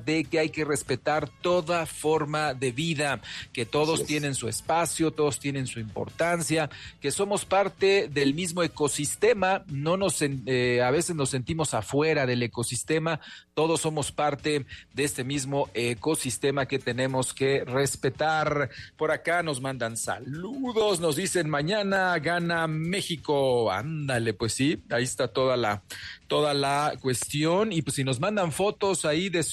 de que hay que respetar toda forma de vida, que todos tienen su espacio, todos tienen su importancia, que somos parte del mismo ecosistema, a veces nos sentimos afuera del ecosistema, todos somos parte de este mismo ecosistema que tenemos que respetar. Por acá nos mandan saludos, nos dicen mañana gana México. Ándale, pues sí, ahí está toda la cuestión. Y pues si nos mandan fotos ahí de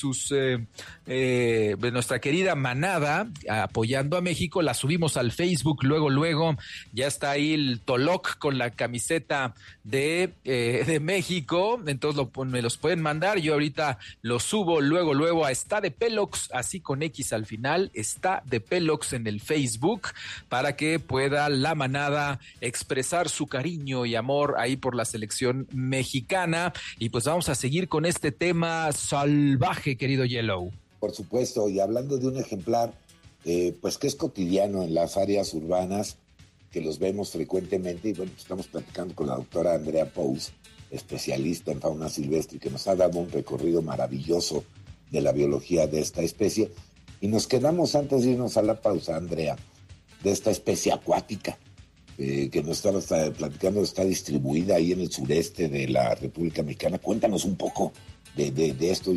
de nuestra querida manada apoyando a México, la subimos al Facebook, luego ya está ahí el Toloc con la camiseta de México, entonces me los pueden mandar, yo ahorita los subo luego a Está de Pelox, así con X al final, Está de Pelox en el Facebook, para que pueda la manada expresar su cariño y amor ahí por la selección mexicana. Y pues vamos a seguir con este tema salvaje, querido Yellow. Por supuesto, y hablando de un ejemplar, pues que es cotidiano en las áreas urbanas, que los vemos frecuentemente, y bueno, estamos platicando con la doctora Andrea Pous, especialista en fauna silvestre, que nos ha dado un recorrido maravilloso de la biología de esta especie, y nos quedamos, antes de irnos a la pausa, Andrea, de esta especie acuática, que nos estaba platicando, está distribuida ahí en el sureste de la República Mexicana. Cuéntanos un poco de esto.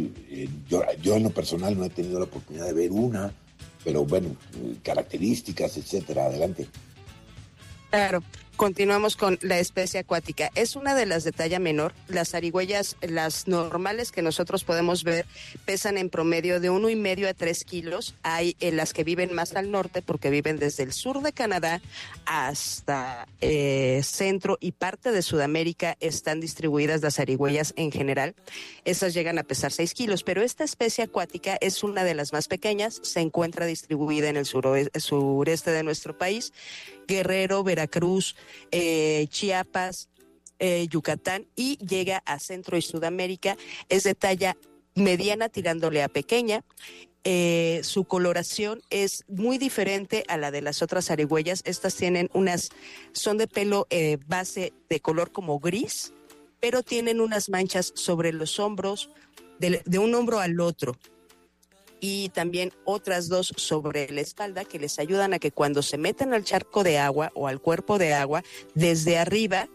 Yo en lo personal no he tenido la oportunidad de ver una, pero bueno, características, etcétera. Adelante. Claro, continuamos con la especie acuática. Es una de las de talla menor. Las zarigüeyas, las normales que nosotros podemos ver, pesan en promedio de 1,5 a 3 kilos. Hay las que viven más al norte, porque viven desde el sur de Canadá hasta centro y parte de Sudamérica. Están distribuidas las zarigüeyas en general. Esas llegan a pesar 6 kilos, pero esta especie acuática es una de las más pequeñas. Se encuentra distribuida en el sureste de nuestro país. Guerrero, Veracruz, Chiapas, Yucatán, y llega a Centro y Sudamérica. Es de talla mediana tirándole a pequeña. Su coloración es muy diferente a la de las otras zarigüeyas. Estas son de pelo base de color como gris, pero tienen unas manchas sobre los hombros, de un hombro al otro, y también otras 2 sobre la espalda, que les ayudan a que cuando se meten al charco de agua o al cuerpo de agua, desde arriba,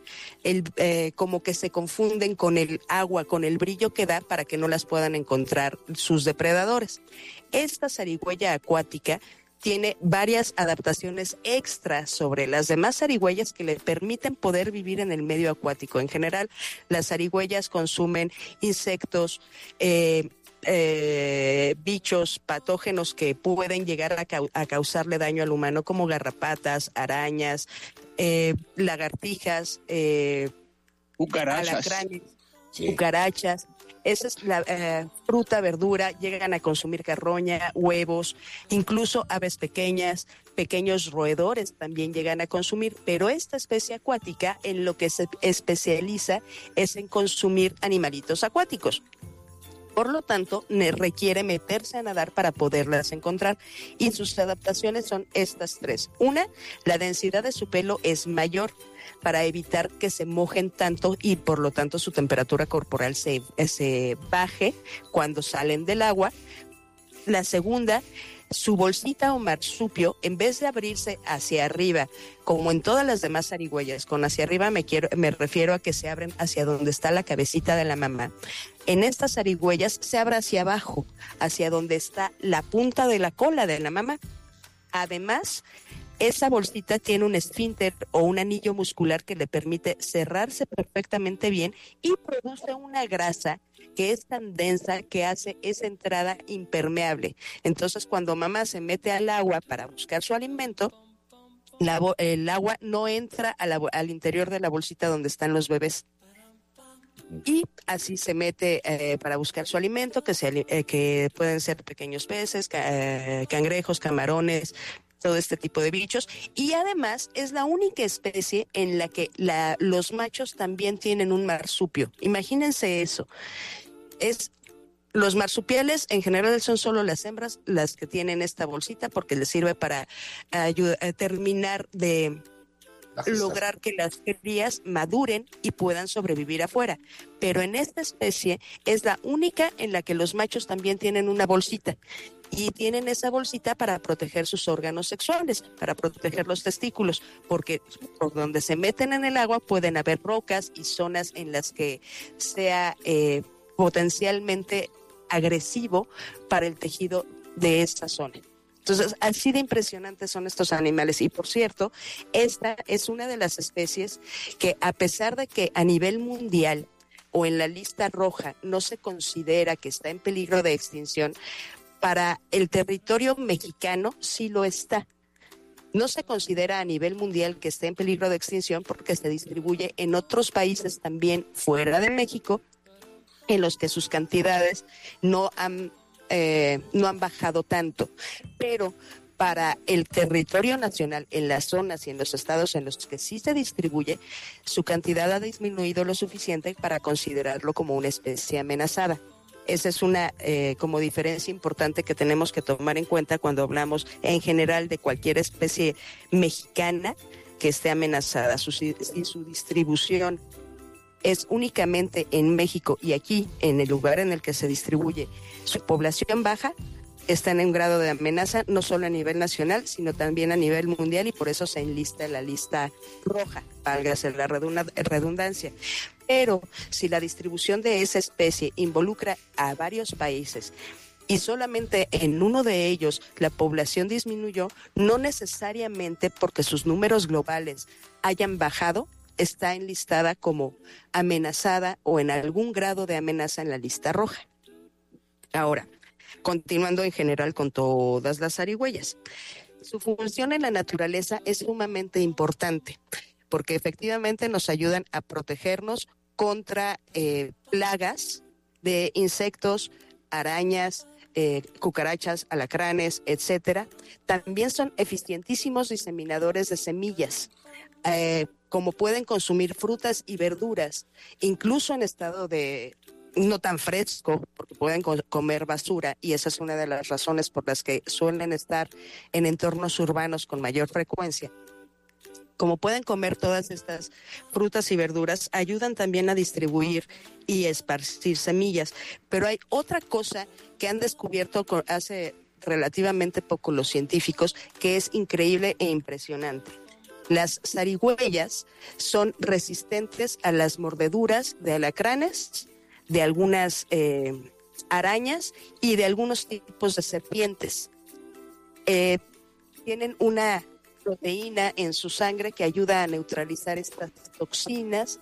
como que se confunden con el agua, con el brillo que da, para que no las puedan encontrar sus depredadores. Esta zarigüeya acuática tiene varias adaptaciones extras sobre las demás zarigüeyas que le permiten poder vivir en el medio acuático. En general, las zarigüeyas consumen insectos, bichos patógenos que pueden llegar a causarle daño al humano, como garrapatas, arañas, lagartijas, cucarachas. Alacranes, cucarachas. Esa es la fruta, verdura. Llegan a consumir carroña, huevos, incluso aves pequeñas, pequeños roedores también llegan a consumir. Pero esta especie acuática en lo que se especializa es en consumir animalitos acuáticos. Por lo tanto, requiere meterse a nadar para poderlas encontrar, y sus adaptaciones son estas 3. Una, la densidad de su pelo es mayor para evitar que se mojen tanto y por lo tanto su temperatura corporal se baje cuando salen del agua. La segunda, su bolsita o marsupio, en vez de abrirse hacia arriba, como en todas las demás zarigüeyas, con hacia arriba me refiero a que se abren hacia donde está la cabecita de la mamá. En estas zarigüeyas se abre hacia abajo, hacia donde está la punta de la cola de la mamá. Además, esa bolsita tiene un esfínter o un anillo muscular que le permite cerrarse perfectamente bien, y produce una grasa que es tan densa que hace esa entrada impermeable. Entonces, cuando mamá se mete al agua para buscar su alimento, el agua no entra al interior de la bolsita donde están los bebés. Y así se mete para buscar su alimento, que pueden ser pequeños peces, cangrejos, camarones, todo este tipo de bichos. Y además es la única especie en la que los machos también tienen un marsupio. Imagínense eso. Los marsupiales en general son solo las hembras las que tienen esta bolsita, porque les sirve para terminar de lograr que las crías maduren y puedan sobrevivir afuera. Pero en esta especie es la única en la que los machos también tienen una bolsita. Y tienen esa bolsita para proteger sus órganos sexuales, para proteger los testículos, porque por donde se meten en el agua pueden haber rocas y zonas en las que sea potencialmente agresivo para el tejido de esta zona. Entonces, así de impresionantes son estos animales. Y por cierto, esta es una de las especies que, a pesar de que a nivel mundial o en la lista roja no se considera que está en peligro de extinción, para el territorio mexicano sí lo está. No se considera a nivel mundial que esté en peligro de extinción porque se distribuye en otros países también fuera de México, en los que sus cantidades no han bajado tanto. Pero para el territorio nacional, en las zonas y en los estados en los que sí se distribuye, su cantidad ha disminuido lo suficiente para considerarlo como una especie amenazada. Esa es una como diferencia importante que tenemos que tomar en cuenta cuando hablamos en general de cualquier especie mexicana que esté amenazada. Si su distribución es únicamente en México y aquí, en el lugar en el que se distribuye, su población baja, está en un grado de amenaza no solo a nivel nacional, sino también a nivel mundial, y por eso se enlista en la lista roja, válgase la redundancia. Pero si la distribución de esa especie involucra a varios países y solamente en uno de ellos la población disminuyó, no necesariamente porque sus números globales hayan bajado, está enlistada como amenazada o en algún grado de amenaza en la lista roja. Ahora, continuando en general con todas las zarigüeyas. Su función en la naturaleza es sumamente importante porque efectivamente nos ayudan a protegernos contra plagas de insectos, arañas, cucarachas, alacranes, etcétera. También son eficientísimos diseminadores de semillas. Como pueden consumir frutas y verduras, incluso en estado de no tan fresco, porque pueden comer basura, y esa es una de las razones por las que suelen estar en entornos urbanos con mayor frecuencia. Como pueden comer todas estas frutas y verduras, ayudan también a distribuir y esparcir semillas. Pero hay otra cosa que han descubierto hace relativamente poco los científicos, que es increíble e impresionante. Las zarigüeyas son resistentes a las mordeduras de alacranes, de algunas arañas y de algunos tipos de serpientes. Tienen una proteína en su sangre que ayuda a neutralizar estas toxinas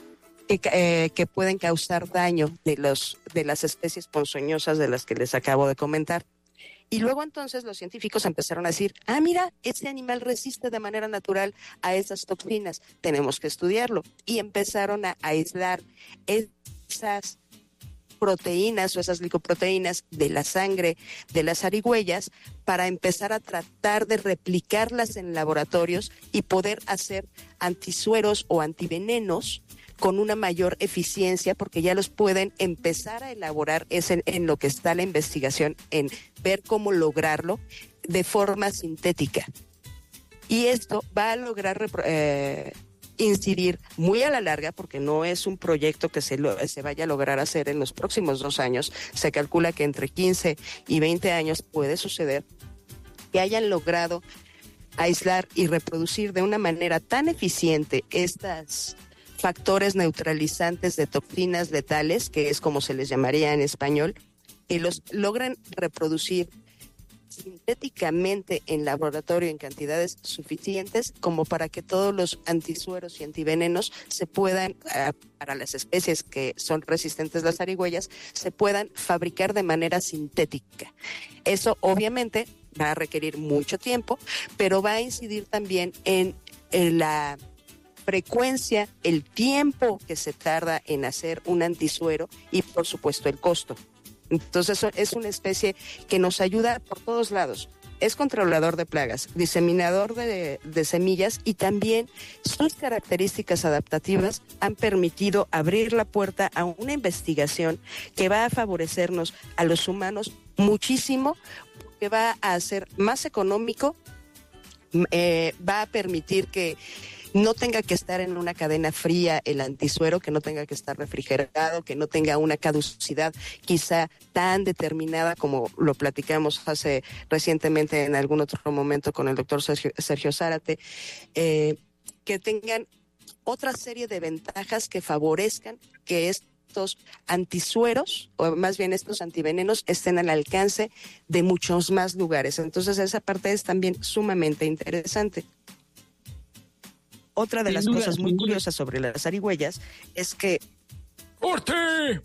que pueden causar daño de las especies ponzoñosas de las que les acabo de comentar. Y luego entonces los científicos empezaron a decir, mira, este animal resiste de manera natural a esas toxinas, tenemos que estudiarlo. Y empezaron a aislar esas proteínas o esas glicoproteínas de la sangre de las zarigüeyas para empezar a tratar de replicarlas en laboratorios y poder hacer antisueros o antivenenos con una mayor eficiencia, porque ya los pueden empezar a elaborar. Es en lo que está la investigación, en ver cómo lograrlo de forma sintética. Y esto va a lograr incidir muy a la larga, porque no es un proyecto que se vaya a lograr hacer en los próximos 2 años. Se calcula que entre 15 y 20 años puede suceder que hayan logrado aislar y reproducir de una manera tan eficiente estas factores neutralizantes de toxinas letales, que es como se les llamaría en español, que los logran reproducir sintéticamente en laboratorio en cantidades suficientes como para que todos los antisueros y antivenenos se puedan, para las especies que son resistentes a las zarigüeyas, se puedan fabricar de manera sintética. Eso obviamente va a requerir mucho tiempo, pero va a incidir también en la frecuencia, el tiempo que se tarda en hacer un antisuero y por supuesto el costo. Entonces es una especie que nos ayuda por todos lados. Es controlador de plagas, diseminador de semillas, y también sus características adaptativas han permitido abrir la puerta a una investigación que va a favorecernos a los humanos muchísimo, porque va a ser más económico, va a permitir que no tenga que estar en una cadena fría el antisuero, que no tenga que estar refrigerado, que no tenga una caducidad quizá tan determinada como lo platicamos hace recientemente en algún otro momento con el doctor Sergio Zárate, que tengan otra serie de ventajas que favorezcan que estos antisueros, o más bien estos antivenenos, estén al alcance de muchos más lugares. Entonces esa parte es también sumamente interesante. Otra de las cosas muy curiosas sobre las zarigüeyas es que... ¡Corte!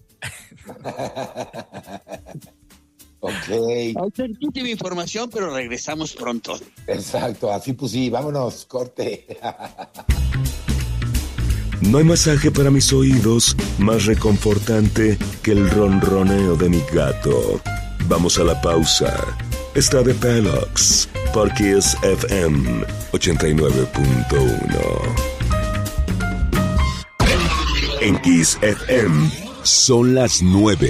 Ok. Última información, pero regresamos pronto. Exacto, así pues sí, vámonos, corte. No hay masaje para mis oídos más reconfortante que el ronroneo de mi gato. Vamos a la pausa. Está de Pelox por Kiss FM 89.1. En Kiss FM son las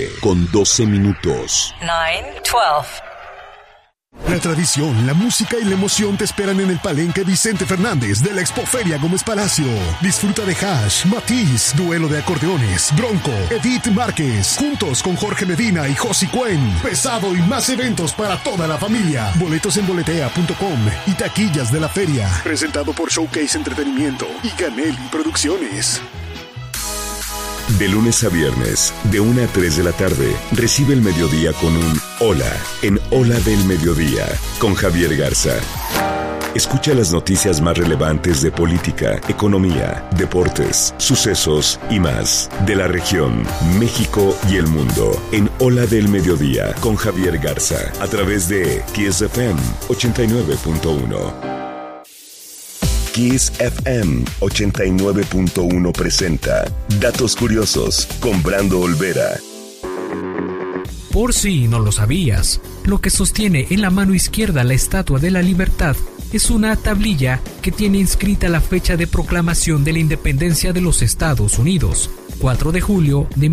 9:12. 9:12. La tradición, la música y la emoción te esperan en el Palenque Vicente Fernández de la Expoferia Gómez Palacio. Disfruta de Hash, Matiz, Duelo de Acordeones, Bronco, Edith Márquez, juntos con Jorge Medina y Josi Cuen. Pesado y más eventos para toda la familia. Boletos en boletea.com y taquillas de la feria. Presentado por Showcase Entretenimiento y Canelli Producciones. De lunes a viernes, de 1 a 3 de la tarde, recibe el mediodía con un Hola en Hola del Mediodía, con Javier Garza. Escucha las noticias más relevantes de política, economía, deportes, sucesos y más de la región, México y el mundo en Hola del Mediodía con Javier Garza a través de Kiss FM 89.1. Kiss FM 89.1 presenta Datos Curiosos con Brando Olvera. Por si no lo sabías, lo que sostiene en la mano izquierda la Estatua de la Libertad es una tablilla que tiene inscrita la fecha de proclamación de la independencia de los Estados Unidos, 4 de julio de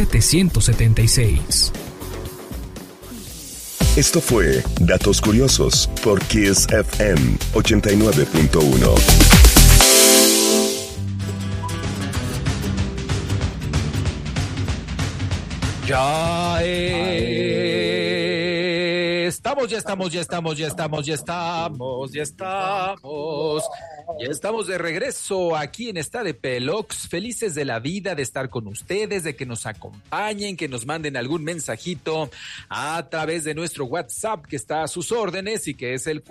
1776. Esto fue Datos Curiosos por Kiss FM 89.1. Ya estamos de regreso aquí en Está de Pelox, felices de la vida de estar con ustedes, de que nos acompañen, que nos manden algún mensajito a través de nuestro WhatsApp que está a sus órdenes y que es el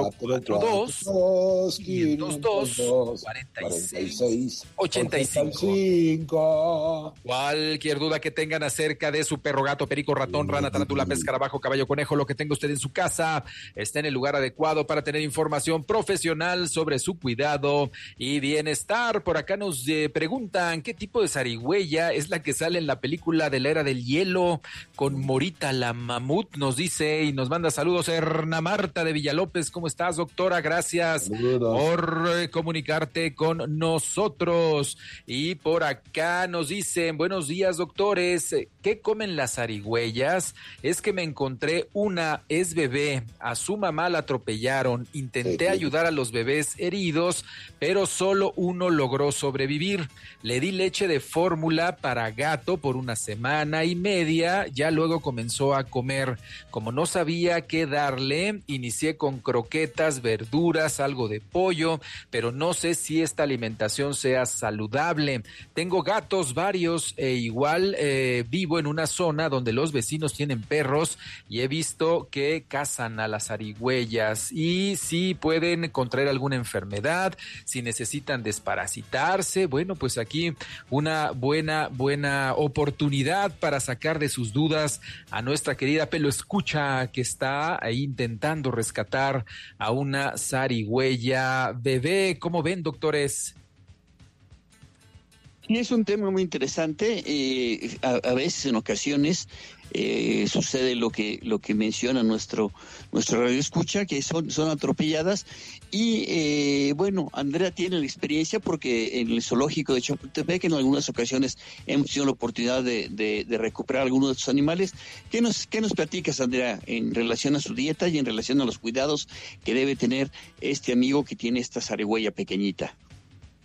442-502-4685. Cualquier duda que tengan acerca de su perro, gato, perico, ratón, rana, tarántula, pez, escarabajo, caballo, conejo, lo que tenga usted en su casa, está en el lugar adecuado para tener información profesional sobre su cuidado y bienestar. Por acá nos preguntan qué tipo de zarigüeya es la que sale en la película de la Era del Hielo con Morita la mamut, nos dice y nos manda saludos Erna Marta de Villalópez. ¿Cómo estás, doctora? Gracias por comunicarte con nosotros. Y por acá nos dicen, buenos días, doctores, ¿qué comen las zarigüeyas? Es que me encontré una, es bebé, a su mamá la atropellaron, intenté ayudar a los bebés heridos, pero solo uno logró sobrevivir. Le di leche de fórmula para gato por 1 semana y media, ya luego comenzó a comer. Como no sabía qué darle, inicié con croquetas, verduras, algo de pollo, pero no sé si esta alimentación sea saludable. Tengo gatos varios e igual vivo en una zona donde los vecinos tienen perros y he visto que cazan a las zarigüeyas y si pueden contraer alguna enfermedad, si necesitan desparasitarse. Bueno, pues aquí una buena oportunidad para sacar de sus dudas a nuestra querida Pelo Escucha, que está ahí intentando rescatar a una zarigüeya bebé. ¿Cómo ven, doctores? Sí, es un tema muy interesante. A veces, en ocasiones, sucede lo que menciona nuestro radio escucha, que son atropelladas. Y bueno, Andrea tiene la experiencia porque en el zoológico de Chapultepec en algunas ocasiones hemos tenido la oportunidad de recuperar algunos de estos animales. ¿Qué nos platicas, Andrea, en relación a su dieta y en relación a los cuidados que debe tener este amigo que tiene esta zarigüeya pequeñita?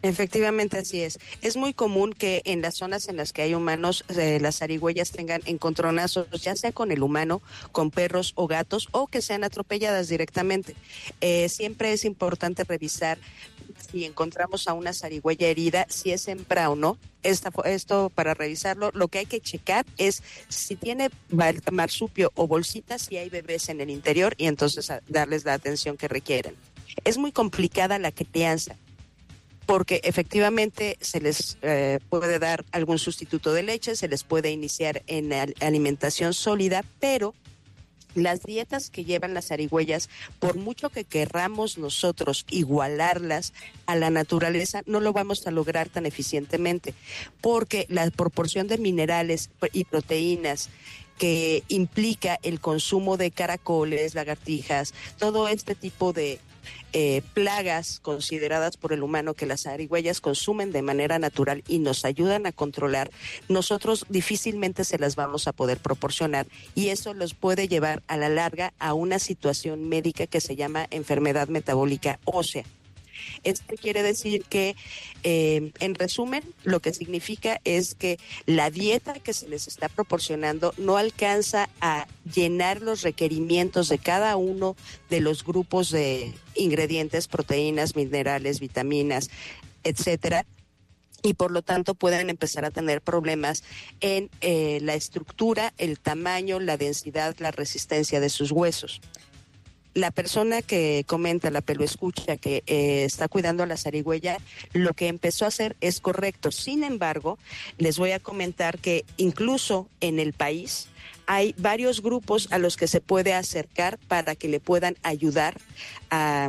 Efectivamente, así es. Es muy común que en las zonas en las que hay humanos, las zarigüeyas tengan encontronazos, ya sea con el humano, con perros o gatos, o que sean atropelladas directamente. Siempre es importante revisar si encontramos a una zarigüeya herida, si es hembra o no. Esto para revisarlo, lo que hay que checar es si tiene marsupio o bolsita, si hay bebés en el interior, y entonces darles la atención que requieren. Es muy complicada la crianza, porque efectivamente se les puede dar algún sustituto de leche, se les puede iniciar en alimentación sólida, pero las dietas que llevan las zarigüeyas, por mucho que querramos nosotros igualarlas a la naturaleza, no lo vamos a lograr tan eficientemente, porque la proporción de minerales y proteínas que implica el consumo de caracoles, lagartijas, todo este tipo de plagas consideradas por el humano que las zarigüeyas consumen de manera natural y nos ayudan a controlar, nosotros difícilmente se las vamos a poder proporcionar, y eso los puede llevar a la larga a una situación médica que se llama enfermedad metabólica ósea. Esto quiere decir que, en resumen, lo que significa es que la dieta que se les está proporcionando no alcanza a llenar los requerimientos de cada uno de los grupos de ingredientes, proteínas, minerales, vitaminas, etcétera, y por lo tanto pueden empezar a tener problemas en la estructura, el tamaño, la densidad, la resistencia de sus huesos. La persona que comenta, la peloescucha, que está cuidando a la zarigüeya, lo que empezó a hacer es correcto. Sin embargo, les voy a comentar que incluso en el país hay varios grupos a los que se puede acercar para que le puedan ayudar a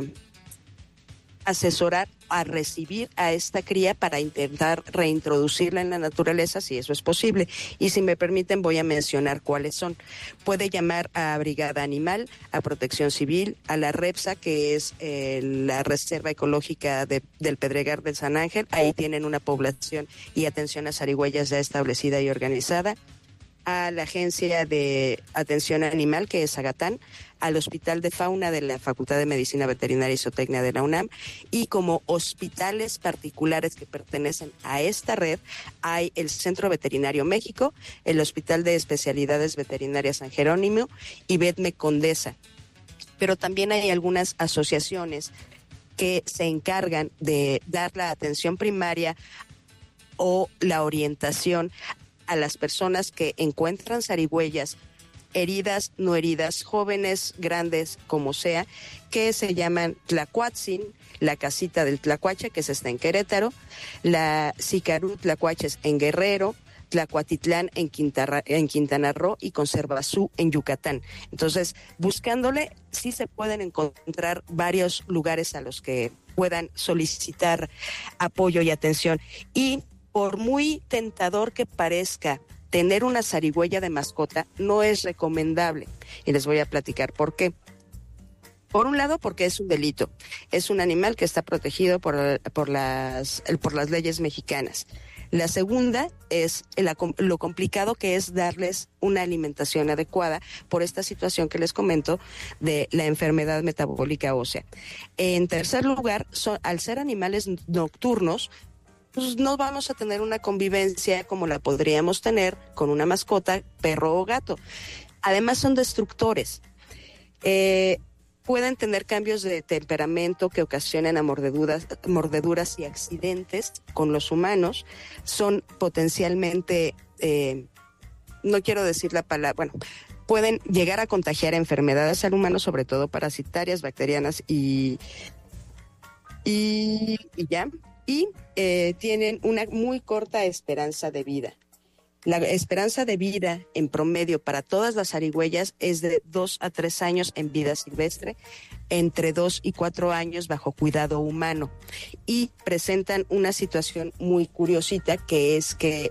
asesorar, a recibir a esta cría para intentar reintroducirla en la naturaleza, si eso es posible. Y si me permiten, voy a mencionar cuáles son. Puede llamar a Brigada Animal, a Protección Civil, a la REPSA, que es la Reserva Ecológica del Pedregal de San Ángel. Ahí tienen una población y atención a zarigüeyas ya establecida y organizada. A la Agencia de Atención Animal, que es Agatán, al Hospital de Fauna de la Facultad de Medicina Veterinaria y Zootecnia de la UNAM, y como hospitales particulares que pertenecen a esta red hay el Centro Veterinario México, el Hospital de Especialidades Veterinarias San Jerónimo y Vetme Condesa. Pero también hay algunas asociaciones que se encargan de dar la atención primaria o la orientación a las personas que encuentran zarigüeyas heridas, no heridas, jóvenes, grandes, como sea, que se llaman Tlacuatzin, la casita del Tlacuache, que está en Querétaro, la Sicarú Tlacuaches en Guerrero, Tlacuatitlán en Quintana Roo y Conservazú en Yucatán. Entonces, buscándole, sí se pueden encontrar varios lugares a los que puedan solicitar apoyo y atención. Y por muy tentador que parezca tener una zarigüeya de mascota, no es recomendable. Y les voy a platicar por qué. Por un lado, porque es un delito. Es un animal que está protegido por las leyes mexicanas. La segunda es lo complicado que es darles una alimentación adecuada por esta situación que les comento de la enfermedad metabólica ósea. En tercer lugar, al ser animales nocturnos, pues no vamos a tener una convivencia como la podríamos tener con una mascota, perro o gato. Además son destructores. Pueden tener cambios de temperamento que ocasionan a mordeduras y accidentes con los humanos. Son potencialmente, no quiero decir la palabra, bueno, pueden llegar a contagiar enfermedades al humano, sobre todo parasitarias, bacterianas y ya. Y tienen una muy corta esperanza de vida. La esperanza de vida en promedio para todas las zarigüeyas es de 2 a 3 años en vida silvestre, entre 2 y 4 años bajo cuidado humano. Y presentan una situación muy curiosita, que es que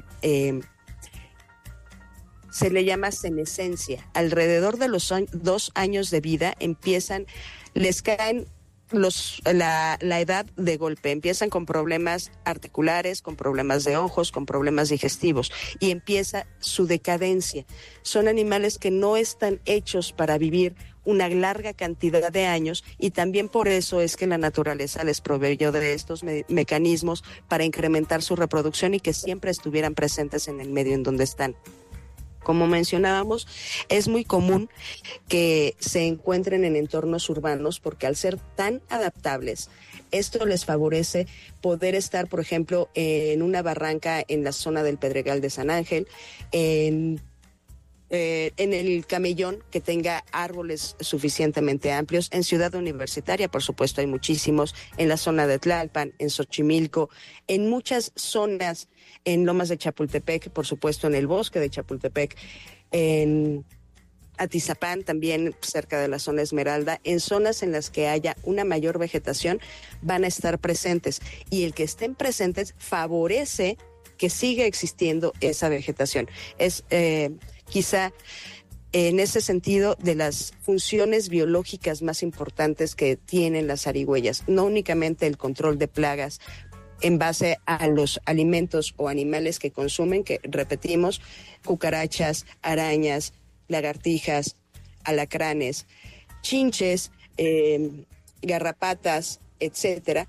se le llama senescencia. Alrededor de los 2 años de vida les caen la edad de golpe. Empiezan con problemas articulares, con problemas de ojos, con problemas digestivos y empieza su decadencia. Son animales que no están hechos para vivir una larga cantidad de años y también por eso es que la naturaleza les proveyó de estos mecanismos para incrementar su reproducción y que siempre estuvieran presentes en el medio en donde están. Como mencionábamos, es muy común que se encuentren en entornos urbanos porque al ser tan adaptables, esto les favorece poder estar, por ejemplo, en una barranca en la zona del Pedregal de San Ángel, en el Camellón, que tenga árboles suficientemente amplios. En Ciudad Universitaria, por supuesto, hay muchísimos, en la zona de Tlalpan, en Xochimilco, en muchas zonas, en Lomas de Chapultepec, por supuesto, en el bosque de Chapultepec, en Atizapán, también cerca de la zona Esmeralda, en zonas en las que haya una mayor vegetación, van a estar presentes. Y el que estén presentes favorece que siga existiendo esa vegetación. Es quizá en ese sentido de las funciones biológicas más importantes que tienen las zarigüeyas, no únicamente el control de plagas en base a los alimentos o animales que consumen, que repetimos, cucarachas, arañas, lagartijas, alacranes, chinches, garrapatas, etcétera,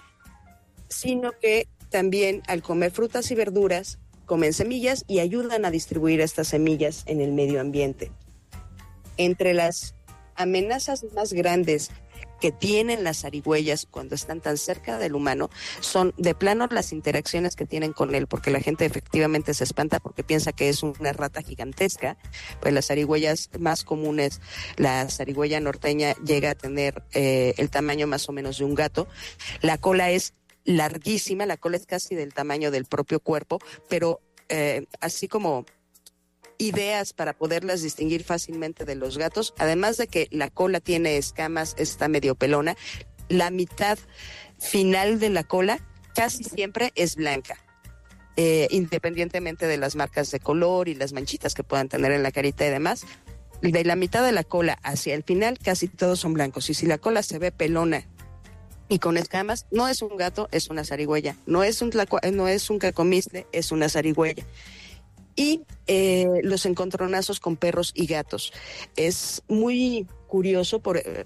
sino que también al comer frutas y verduras comen semillas y ayudan a distribuir estas semillas en el medio ambiente. Entre las amenazas más grandes que tienen las zarigüeyas cuando están tan cerca del humano son de plano las interacciones que tienen con él, porque la gente efectivamente se espanta porque piensa que es una rata gigantesca. Pues las zarigüeyas más comunes, la zarigüeya norteña llega a tener el tamaño más o menos de un gato. La cola es larguísima, la cola es casi del tamaño del propio cuerpo, pero así como ideas para poderlas distinguir fácilmente de los gatos, además de que la cola tiene escamas, está medio pelona, la mitad final de la cola casi siempre es blanca, independientemente de las marcas de color y las manchitas que puedan tener en la carita y demás. De la mitad de la cola hacia el final casi todos son blancos, y si la cola se ve pelona y con escamas, no es un gato, es una zarigüeya. No es un cacomistle, es una zarigüeya. Y los encontronazos con perros y gatos. Es muy curioso,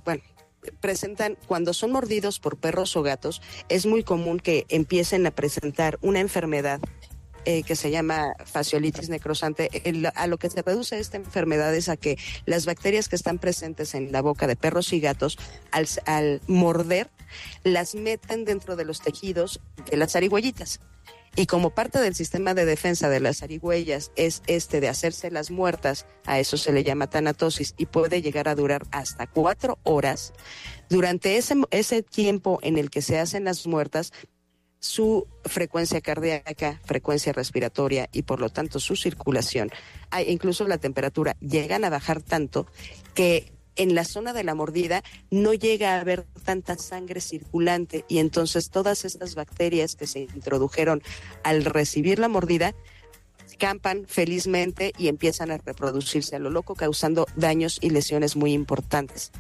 presentan, cuando son mordidos por perros o gatos, es muy común que empiecen a presentar una enfermedad que se llama fasciolitis necrosante. A lo que se reduce esta enfermedad es a que las bacterias que están presentes en la boca de perros y gatos, al morder, las meten dentro de los tejidos de las zarigüeyitas. Y como parte del sistema de defensa de las zarigüeyas es de hacerse las muertas, a eso se le llama tanatosis y puede llegar a durar hasta 4 horas. Durante ese tiempo en el que se hacen las muertas, su frecuencia cardíaca, frecuencia respiratoria y por lo tanto su circulación, incluso la temperatura, llegan a bajar tanto que en la zona de la mordida no llega a haber tanta sangre circulante, y entonces todas estas bacterias que se introdujeron al recibir la mordida campan felizmente y empiezan a reproducirse a lo loco, causando daños y lesiones muy importantes.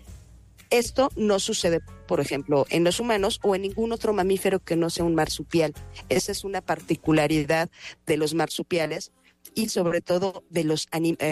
Esto no sucede, por ejemplo, en los humanos o en ningún otro mamífero que no sea un marsupial. Esa es una particularidad de los marsupiales y sobre todo de los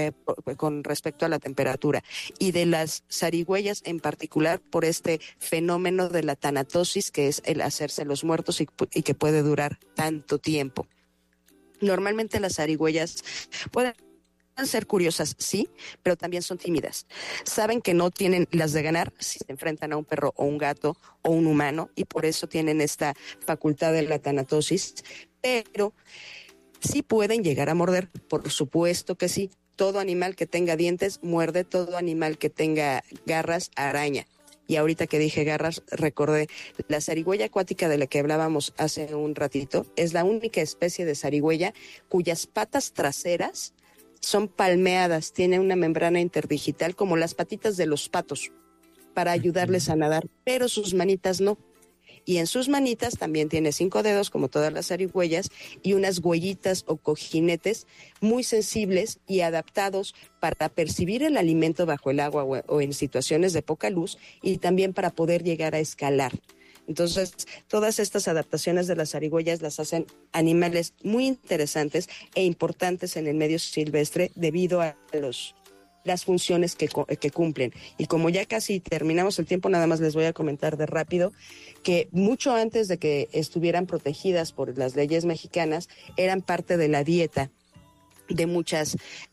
con respecto a la temperatura, y de las zarigüeyas en particular por este fenómeno de la tanatosis, que es el hacerse los muertos y que puede durar tanto tiempo. Normalmente las zarigüeyas pueden ser curiosas, sí, pero también son tímidas. Saben que no tienen las de ganar si se enfrentan a un perro o un gato o un humano, y por eso tienen esta facultad de la tanatosis, pero sí pueden llegar a morder, por supuesto que sí. Todo animal que tenga dientes muerde, todo animal que tenga garras araña. Y ahorita que dije garras, recordé, la zarigüeya acuática de la que hablábamos hace un ratito es la única especie de zarigüeya cuyas patas traseras son palmeadas, tiene una membrana interdigital como las patitas de los patos para ayudarles a nadar, pero sus manitas no. y en sus manitas también tiene 5 dedos, como todas las zarigüeyas, y unas huellitas o cojinetes muy sensibles y adaptados para percibir el alimento bajo el agua o en situaciones de poca luz, y también para poder llegar a escalar. Entonces, todas estas adaptaciones de las zarigüeyas las hacen animales muy interesantes e importantes en el medio silvestre debido a las funciones que cumplen. Y como ya casi terminamos el tiempo, nada más les voy a comentar de rápido que mucho antes de que estuvieran protegidas por las leyes mexicanas, eran parte de la dieta de muchos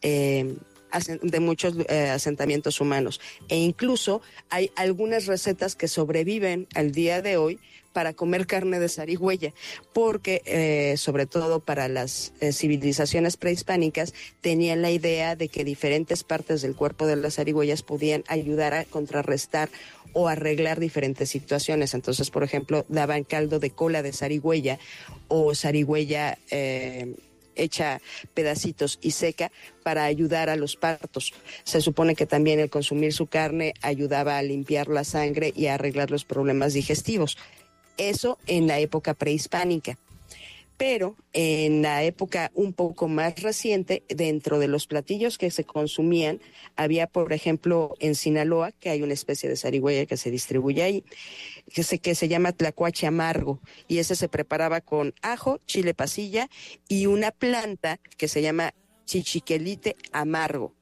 asentamientos humanos, e incluso hay algunas recetas que sobreviven al día de hoy para comer carne de zarigüeya, porque sobre todo para las civilizaciones prehispánicas tenían la idea de que diferentes partes del cuerpo de las zarigüeyas podían ayudar a contrarrestar o arreglar diferentes situaciones. Entonces, por ejemplo, daban caldo de cola de zarigüeya o zarigüeya hecha pedacitos y seca para ayudar a los partos. Se supone que también el consumir su carne ayudaba a limpiar la sangre y a arreglar los problemas digestivos. Eso en la época prehispánica. Pero en la época un poco más reciente, dentro de los platillos que se consumían, había, por ejemplo, en Sinaloa, que hay una especie de zarigüeya que se distribuye ahí, que se llama tlacuache amargo, y ese se preparaba con ajo, chile pasilla y una planta que se llama chichiquelite amargo.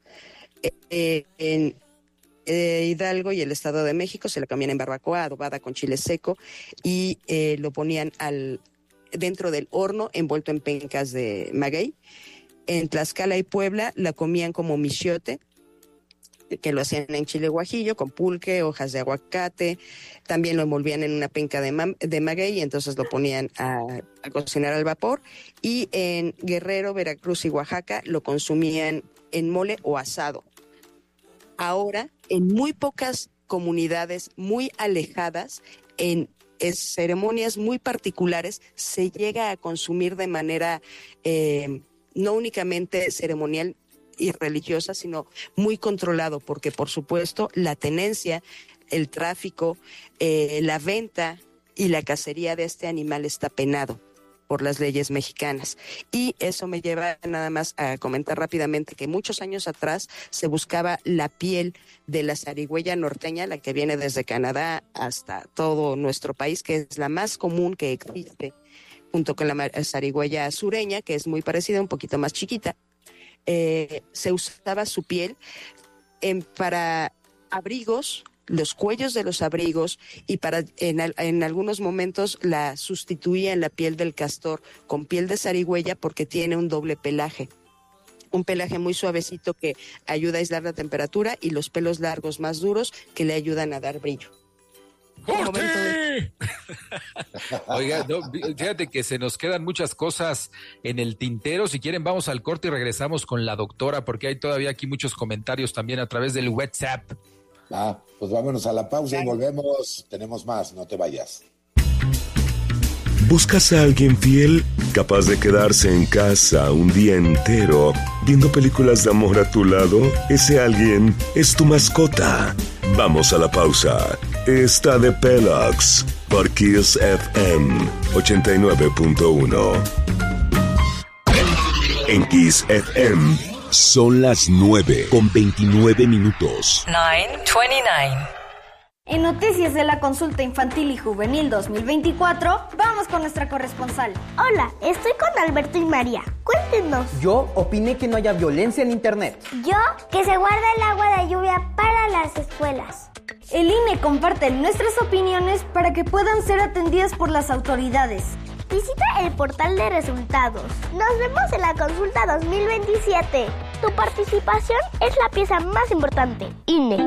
En Hidalgo y el Estado de México se la comían en barbacoa, adobada con chile seco, y lo ponían dentro del horno envuelto en pencas de maguey. En Tlaxcala y Puebla la comían como michiote, que lo hacían en chile guajillo, con pulque, hojas de aguacate. También lo envolvían en una penca de maguey y entonces lo ponían a cocinar al vapor. Y en Guerrero, Veracruz y Oaxaca lo consumían en mole o asado. Ahora, en muy pocas comunidades muy alejadas, en ceremonias muy particulares, se llega a consumir de manera no únicamente ceremonial y religiosa, sino muy controlado, porque por supuesto la tenencia, el tráfico, la venta y la cacería de este animal está penado por las leyes mexicanas. Y eso me lleva nada más a comentar rápidamente que muchos años atrás se buscaba la piel de la zarigüeya norteña, la que viene desde Canadá hasta todo nuestro país, que es la más común que existe, junto con la zarigüeya sureña, que es muy parecida, un poquito más chiquita. Se usaba su piel para abrigos, los cuellos de los abrigos, y en algunos momentos la sustituía en la piel del castor con piel de zarigüeya, porque tiene un doble pelaje. Un pelaje muy suavecito que ayuda a aislar la temperatura, y los pelos largos más duros que le ayudan a dar brillo. Oiga, no, fíjate que se nos quedan muchas cosas en el tintero. Si quieren, vamos al corte y regresamos con la doctora, porque hay todavía aquí muchos comentarios también a través del WhatsApp. Pues vámonos a la pausa y volvemos. Tenemos más, no te vayas. ¿Buscas a alguien fiel, capaz de quedarse en casa un día entero viendo películas de amor a tu lado? Ese alguien es tu mascota. Vamos a la pausa. Está de Pelox por Kiss FM 89.1. En Kiss FM son las 9:29. 9:29. En Noticias de la Consulta Infantil y Juvenil 2024, vamos con nuestra corresponsal. Hola, estoy con Alberto y María. Cuéntenos. Yo opiné que no haya violencia en Internet. Yo, que se guarde el agua de lluvia para las escuelas. El INE comparte nuestras opiniones para que puedan ser atendidas por las autoridades. Visita el portal de resultados. Nos vemos en la consulta 2027. Tu participación es la pieza más importante. INE.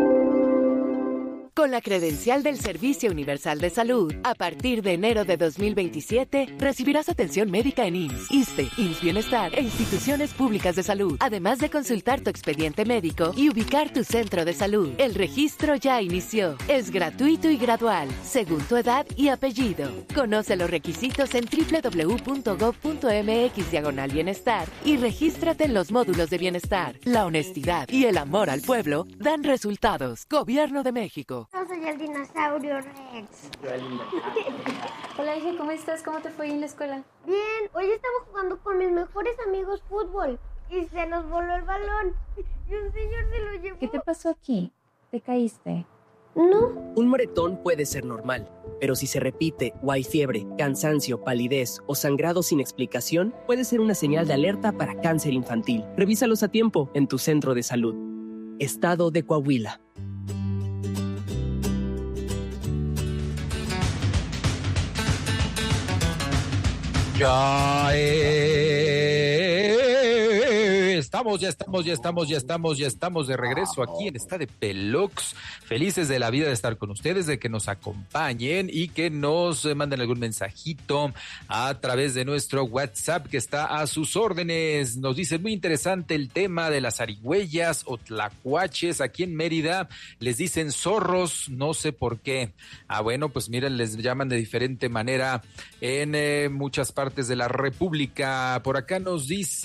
Con la credencial del Servicio Universal de Salud, a partir de enero de 2027, recibirás atención médica en IMSS, ISSSTE, IMSS Bienestar e instituciones públicas de salud, además de consultar tu expediente médico y ubicar tu centro de salud. El registro ya inició. Es gratuito y gradual, según tu edad y apellido. Conoce los requisitos en www.gov.mx/bienestar y regístrate en los módulos de bienestar. La honestidad y el amor al pueblo dan resultados. Gobierno de México. Yo soy el dinosaurio Rex. Hola, hija, ¿cómo estás? ¿Cómo te fue en la escuela? Bien, hoy estaba jugando con mis mejores amigos fútbol y se nos voló el balón y un señor se lo llevó. ¿Qué te pasó aquí? ¿Te caíste? No. Un moretón puede ser normal, pero si se repite o hay fiebre, cansancio, palidez o sangrado sin explicación, puede ser una señal de alerta para cáncer infantil. Revísalos a tiempo en tu centro de salud. Estado de Coahuila. Ya estamos de regreso aquí en Está de Pelox. Felices de la vida de estar con ustedes, de que nos acompañen y que nos manden algún mensajito a través de nuestro WhatsApp que está a sus órdenes. Nos dicen, muy interesante el tema de las zarigüeyas o tlacuaches. Aquí en Mérida les dicen zorros, no sé por qué. Bueno, pues miren, les llaman de diferente manera en muchas partes de la República. Por acá nos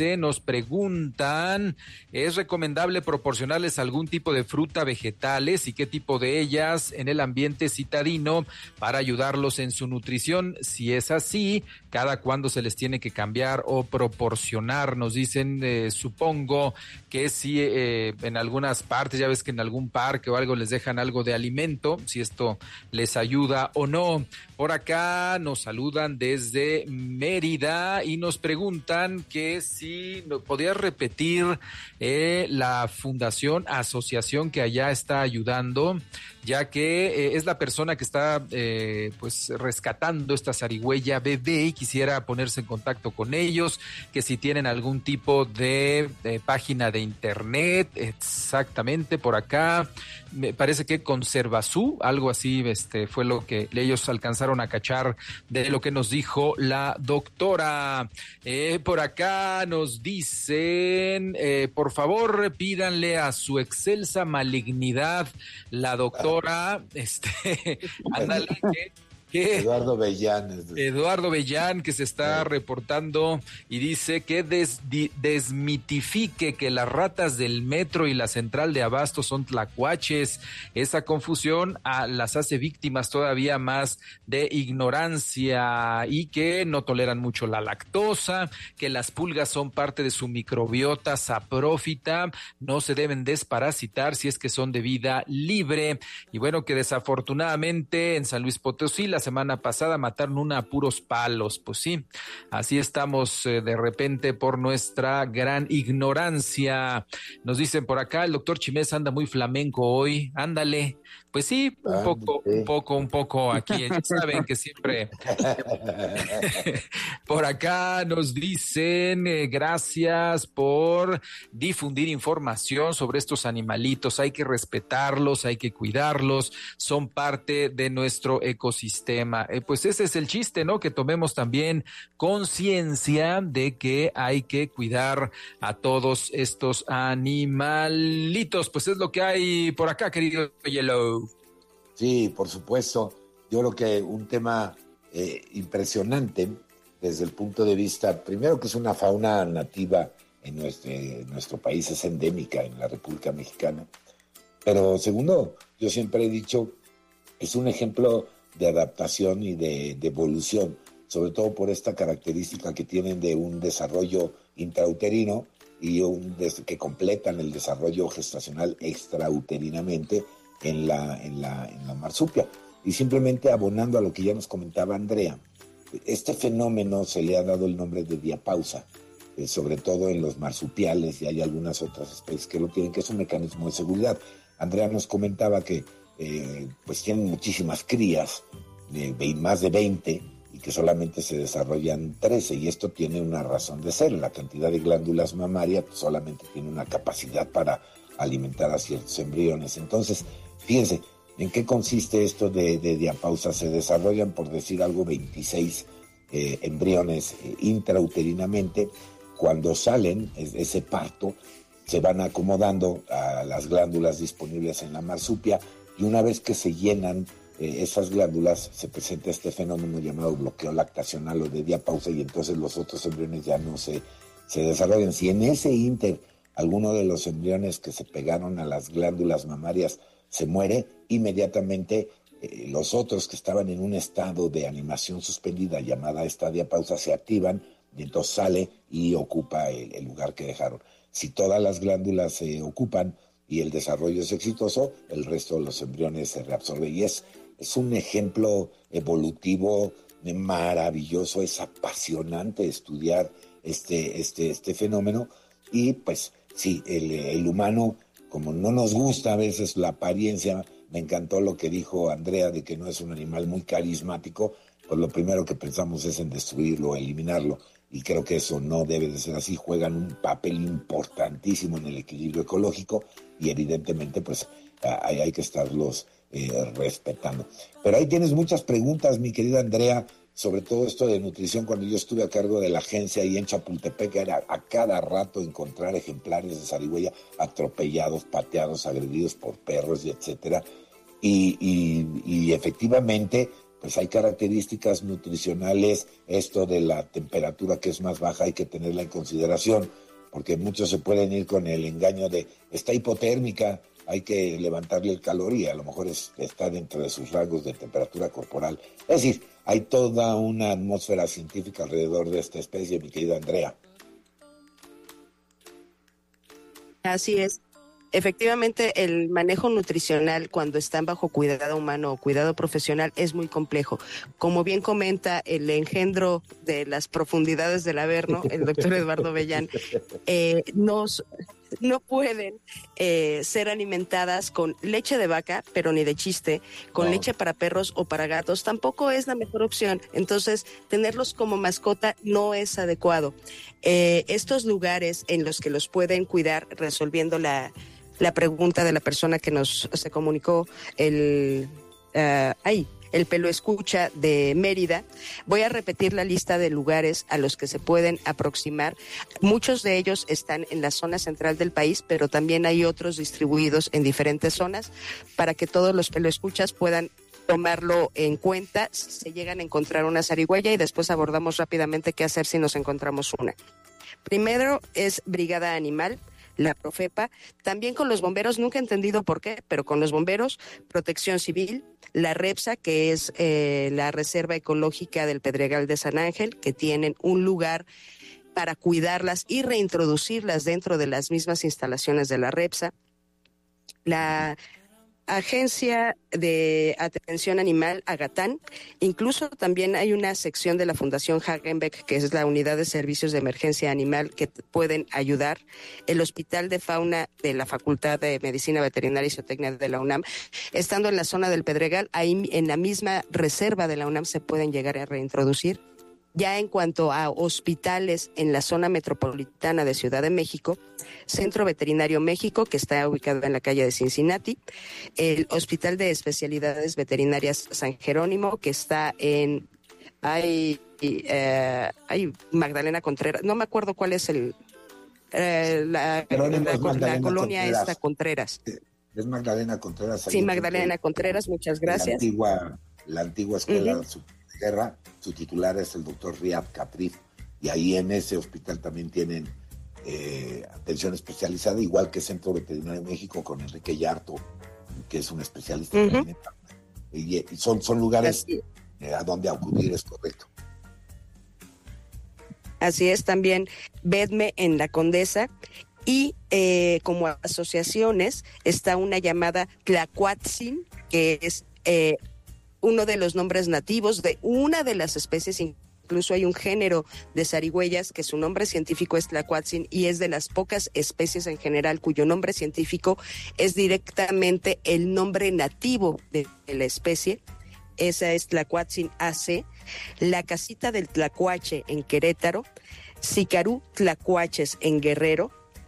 preguntan, ¿es recomendable proporcionarles algún tipo de fruta, vegetales y qué tipo de ellas en el ambiente citadino para ayudarlos en su nutrición? Si es así, ¿cada cuándo se les tiene que cambiar o proporcionar? Nos dicen, supongo que si en algunas partes, ya ves que en algún parque o algo les dejan algo de alimento, si esto les ayuda o no. Por acá nos saludan desde Mérida y nos preguntan que si podías repetir la fundación, asociación que allá está ayudando, ya que es la persona que está pues rescatando esta zarigüeya bebé y quisiera ponerse en contacto con ellos, que si tienen algún tipo de página de internet. Exactamente, por acá me parece que Conservasú, algo así fue lo que ellos alcanzaron a cachar de lo que nos dijo la doctora. Por acá nos dicen, por favor pídanle a su excelsa malignidad la doctora, ándale, Eduardo Bellán. Eduardo Bellán, que se está reportando y dice que desmitifique que las ratas del metro y la central de abasto son tlacuaches. Esa confusión las hace víctimas todavía más de ignorancia y que no toleran mucho la lactosa, que las pulgas son parte de su microbiota saprófita, no se deben desparasitar si es que son de vida libre. Y bueno, que desafortunadamente en San Luis Potosí la semana pasada mataron una a puros palos. Pues sí, así estamos de repente por nuestra gran ignorancia. Nos dicen por acá, el doctor Chimés anda muy flamenco hoy. Ándale. Pues sí, un poco aquí. Ya saben que siempre por acá nos dicen gracias por difundir información sobre estos animalitos. Hay que respetarlos, hay que cuidarlos, son parte de nuestro ecosistema. Pues ese es el chiste, ¿no? Que tomemos también conciencia de que hay que cuidar a todos estos animalitos. Pues es lo que hay por acá, querido Yellow. Sí, por supuesto. Yo creo que un tema impresionante desde el punto de vista, primero que es una fauna nativa en nuestro país, es endémica en la República Mexicana, pero segundo, yo siempre he dicho, es un ejemplo de adaptación y de evolución, sobre todo por esta característica que tienen de un desarrollo intrauterino y que completan el desarrollo gestacional extrauterinamente en la marsupia. Y simplemente abonando a lo que ya nos comentaba Andrea, este fenómeno se le ha dado el nombre de diapausa, sobre todo en los marsupiales, y hay algunas otras especies que lo tienen, que es un mecanismo de seguridad. Andrea nos comentaba que pues tienen muchísimas crías, más de 20, y que solamente se desarrollan 13, y esto tiene una razón de ser. La cantidad de glándulas mamarias solamente tiene una capacidad para alimentar a ciertos embriones. Entonces, fíjense, ¿en qué consiste esto de diapausa? Se desarrollan, por decir algo, 26 embriones intrauterinamente. Cuando salen, ese parto, se van acomodando a las glándulas disponibles en la marsupia, y una vez que se llenan esas glándulas, se presenta este fenómeno llamado bloqueo lactacional o de diapausa, y entonces los otros embriones ya no se desarrollan. Si en ese ínter alguno de los embriones que se pegaron a las glándulas mamarias se muere, inmediatamente los otros que estaban en un estado de animación suspendida llamada estadia pausa se activan y entonces sale y ocupa el lugar que dejaron. Si todas las glándulas se ocupan y el desarrollo es exitoso, el resto de los embriones se reabsorbe. Y es un ejemplo evolutivo maravilloso, es apasionante estudiar este fenómeno. Y pues sí, el humano, como no nos gusta a veces la apariencia, me encantó lo que dijo Andrea de que no es un animal muy carismático, pues lo primero que pensamos es en destruirlo, eliminarlo. Y creo que eso no debe de ser así. Juegan un papel importantísimo en el equilibrio ecológico y evidentemente pues hay que estarlos respetando. Pero ahí tienes muchas preguntas, mi querida Andrea, sobre todo esto de nutrición. Cuando yo estuve a cargo de la agencia ahí en Chapultepec, era a cada rato encontrar ejemplares de zarigüeya atropellados, pateados, agredidos por perros y etcétera. Y efectivamente, pues hay características nutricionales, esto de la temperatura que es más baja hay que tenerla en consideración, porque muchos se pueden ir con el engaño de está hipotérmica, hay que levantarle el calor y a lo mejor está dentro de sus rangos de temperatura corporal. Es decir, hay toda una atmósfera científica alrededor de esta especie, mi querida Andrea. Así es. Efectivamente, el manejo nutricional cuando están bajo cuidado humano o cuidado profesional es muy complejo. Como bien comenta el engendro de las profundidades del Averno, el doctor Eduardo Bellán, no pueden ser alimentadas con leche de vaca, pero ni de chiste, con leche para perros o para gatos, tampoco es la mejor opción. Entonces, tenerlos como mascota no es adecuado. Estos lugares en los que los pueden cuidar, resolviendo la pregunta de la persona que se comunicó, el Pelo Escucha de Mérida. Voy a repetir la lista de lugares a los que se pueden aproximar. Muchos de ellos están en la zona central del país, pero también hay otros distribuidos en diferentes zonas para que todos los Pelo Escuchas puedan tomarlo en cuenta si se llegan a encontrar una zarigüeya, y después abordamos rápidamente qué hacer si nos encontramos una. Primero es Brigada Animal, la Profepa, también con los bomberos, nunca he entendido por qué, pero con los bomberos, Protección Civil, la REPSA, que es la Reserva Ecológica del Pedregal de San Ángel, que tienen un lugar para cuidarlas y reintroducirlas dentro de las mismas instalaciones de la REPSA, la Agencia de Atención Animal, Agatán. Incluso también hay una sección de la Fundación Hagenbeck, que es la Unidad de Servicios de Emergencia Animal, que pueden ayudar. El Hospital de Fauna de la Facultad de Medicina Veterinaria y Zootecnia de la UNAM. Estando en la zona del Pedregal, ahí en la misma reserva de la UNAM se pueden llegar a reintroducir. Ya en cuanto a hospitales en la zona metropolitana de Ciudad de México, Centro Veterinario México, que está ubicado en la calle de Cincinnati, el Hospital de Especialidades Veterinarias San Jerónimo, que está en Magdalena Contreras, no me acuerdo cuál es la colonia Contreras. Esta Contreras. Es Magdalena Contreras. Sí, Magdalena Contreras, muchas gracias. La antigua escuela de guerra, su titular es el doctor Riad Catrif, y ahí en ese hospital también tienen atención especializada, igual que Centro Veterinario de México con Enrique Yarto, que es un especialista también. Y son lugares a donde acudir, es correcto. Así es, también Vedme en la Condesa. Y como asociaciones está una llamada Tlacuatzin, que es uno de los nombres nativos de una de las especies. Incluso hay un género de zarigüeyas que su nombre científico es Tlacuatzin, y es de las pocas especies en general cuyo nombre científico es directamente el nombre nativo de la especie. Esa es Tlacuatzin AC, la Casita del Tlacuache en Querétaro, Sicarú Tlacuaches en Guerrero,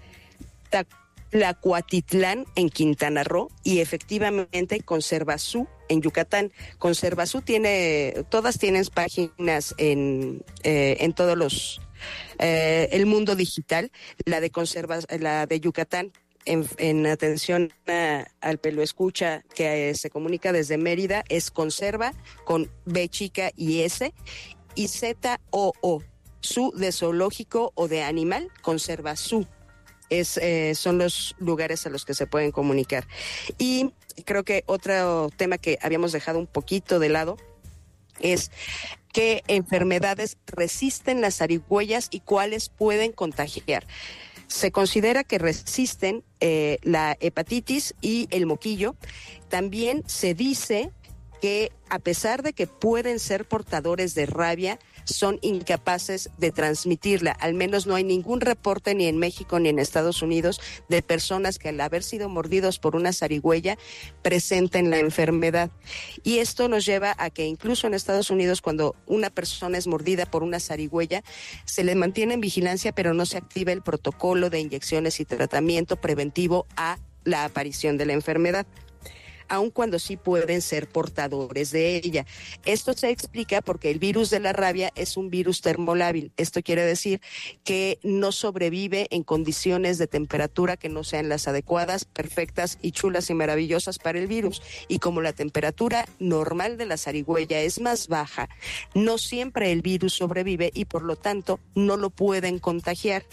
Tlacuatitlán en Quintana Roo y efectivamente Conservazú en Yucatán. Conservazú todas tienen páginas en todos los el mundo digital. La de Yucatán en atención al Pelo Escucha, que se comunica desde Mérida, es Conserva con B chica y S, y ZOO, Su de zoológico o de animal, Conservazú. son los lugares a los que se pueden comunicar. Y creo que otro tema que habíamos dejado un poquito de lado es qué enfermedades resisten las zarigüeyas y cuáles pueden contagiar. Se considera que resisten la hepatitis y el moquillo. También se dice que a pesar de que pueden ser portadores de rabia, son incapaces de transmitirla. Al menos no hay ningún reporte ni en México ni en Estados Unidos de personas que al haber sido mordidos por una zarigüeya presenten la enfermedad. Y esto nos lleva a que incluso en Estados Unidos, cuando una persona es mordida por una zarigüeya, se le mantiene en vigilancia, pero no se activa el protocolo de inyecciones y tratamiento preventivo a la aparición de la enfermedad, aun cuando sí pueden ser portadores de ella. Esto se explica porque el virus de la rabia es un virus termolábil. Esto quiere decir que no sobrevive en condiciones de temperatura que no sean las adecuadas, perfectas y chulas y maravillosas para el virus. Y como la temperatura normal de la zarigüeya es más baja, no siempre el virus sobrevive y por lo tanto no lo pueden contagiar.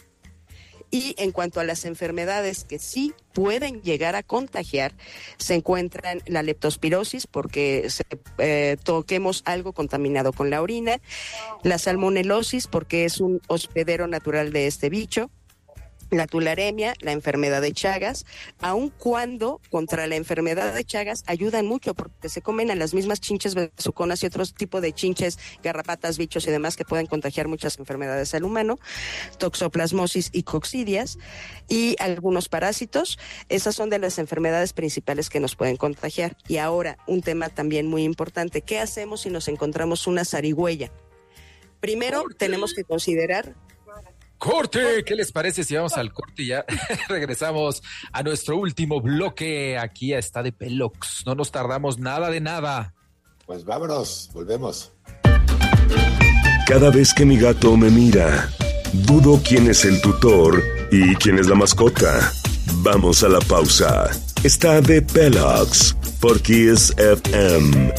Y en cuanto a las enfermedades que sí pueden llegar a contagiar, se encuentran la leptospirosis, porque toquemos algo contaminado con la orina, la salmonelosis, porque es un hospedero natural de este bicho, la tularemia, la enfermedad de Chagas, aun cuando contra la enfermedad de Chagas ayudan mucho porque se comen a las mismas chinches besuconas y otros tipos de chinches, garrapatas, bichos y demás que pueden contagiar muchas enfermedades al humano, toxoplasmosis y coccidias y algunos parásitos. Esas son de las enfermedades principales que nos pueden contagiar. Y ahora, un tema también muy importante, ¿qué hacemos si nos encontramos una zarigüeya? Primero, tenemos que considerar... ¡Corte! ¿Qué les parece si vamos al corte y ya regresamos a nuestro último bloque? Aquí está de Pelox. No nos tardamos nada de nada. Pues vámonos, volvemos. Cada vez que mi gato me mira, dudo quién es el tutor y quién es la mascota. Vamos a la pausa. Está de Pelox por Kiss FM